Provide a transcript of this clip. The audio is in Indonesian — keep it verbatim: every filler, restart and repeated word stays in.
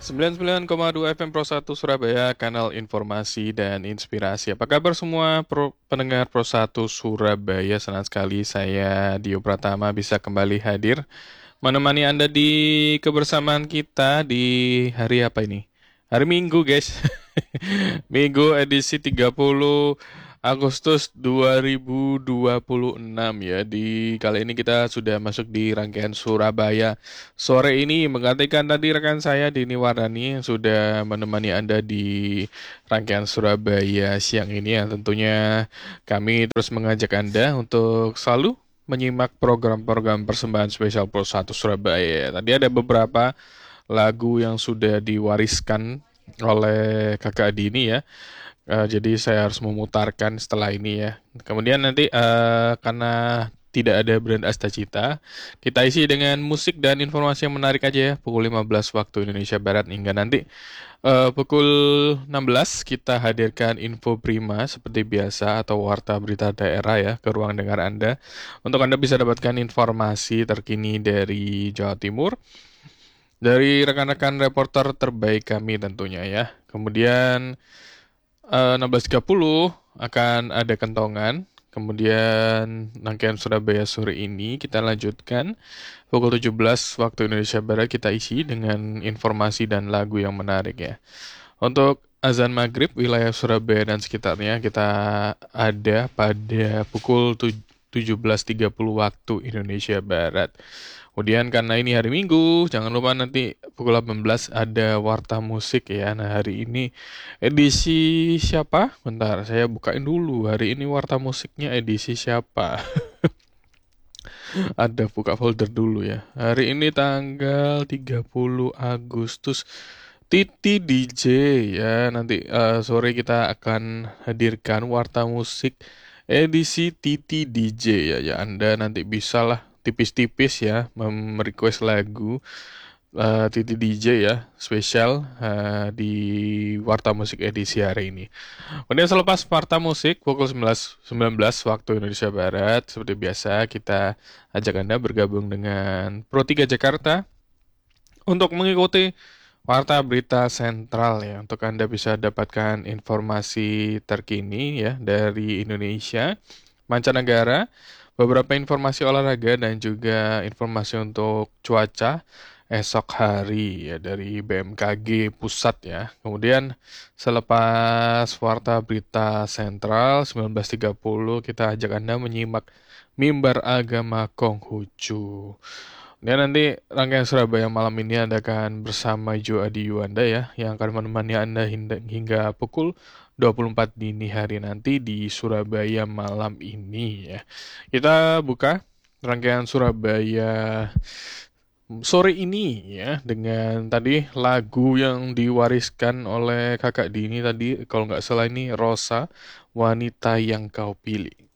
sembilan puluh sembilan koma dua F M Pro satu Surabaya, kanal informasi dan inspirasi. Apa kabar semua pro, pendengar Pro satu Surabaya? Senang sekali saya Dio Pratama bisa kembali hadir menemani Anda di kebersamaan kita di hari apa ini? Hari Minggu, guys. Minggu edisi tiga puluh Agustus dua ribu dua puluh enam ya. Di kali ini kita sudah masuk di rangkaian Surabaya. Sore ini menggantikan tadi rekan saya Dini Wardani yang sudah menemani Anda di rangkaian Surabaya siang ini, yang tentunya kami terus mengajak Anda untuk selalu menyimak program-program persembahan spesial Pro satu Surabaya. Tadi ada beberapa lagu yang sudah diwariskan oleh kakak Dini ya. Eh, jadi saya harus memutarkan setelah ini ya. Kemudian nanti eh, karena tidak ada brand Astagita, kita isi dengan musik dan informasi yang menarik aja ya. Pukul lima belas waktu Indonesia Barat hingga nanti eh, pukul enam belas kita hadirkan info prima seperti biasa atau warta berita daerah ya ke ruang dengar Anda. Untuk Anda bisa dapatkan informasi terkini dari Jawa Timur, dari rekan-rekan reporter terbaik kami tentunya ya. Kemudian eh, enam belas tiga puluh akan ada kentongan. Kemudian rangkaian Surabaya sore ini kita lanjutkan pukul tujuh belas waktu Indonesia Barat, kita isi dengan informasi dan lagu yang menarik ya. Untuk azan maghrib wilayah Surabaya dan sekitarnya kita ada pada pukul tujuh belas tiga puluh waktu Indonesia Barat. Kemudian karena ini hari Minggu, jangan lupa nanti pukul delapan belas ada warta musik ya. Nah hari ini edisi siapa? Bentar, saya bukain dulu. Hari ini warta musiknya edisi siapa? Ada buka folder dulu ya. Hari ini tanggal tiga puluh Agustus. Titi D J ya. Nanti eh, sore kita akan hadirkan warta musik edisi Titi D J ya. Ya Anda nanti bisa lah tipis-tipis ya merequest lagu eh, Titi D J ya, spesial eh, di warta musik edisi hari ini. Kemudian selepas warta musik pukul sembilan belas, sembilan belas waktu Indonesia Barat, seperti biasa kita ajak Anda bergabung dengan Pro tiga Jakarta untuk mengikuti warta berita sentral ya, untuk Anda bisa dapatkan informasi terkini ya dari Indonesia, mancanegara, beberapa informasi olahraga dan juga informasi untuk cuaca esok hari ya dari B M K G pusat ya. Kemudian selepas warta berita sentral sembilan belas tiga puluh kita ajak Anda menyimak mimbar agama Konghucu. Dan nanti rangkaian Surabaya malam ini Anda akan bersama Jo Adi Yuanda ya, yang akan menemani Anda hingga, hingga pukul dua puluh empat dini hari nanti di Surabaya malam ini ya. Kita buka rangkaian Surabaya sore ini ya dengan tadi lagu yang diwariskan oleh kakak Dini tadi, kalau nggak salah ini Rosa, Wanita Yang Kau Pilih.